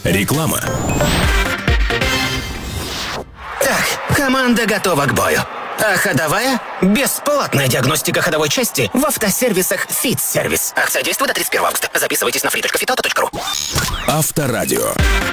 Реклама. Так, команда готова к бою. А ходовая? Бесплатная диагностика ходовой части в автосервисах «Фитсервис». Акция действует до 31 августа. Записывайтесь на free.fitauto.ru. Авторадио.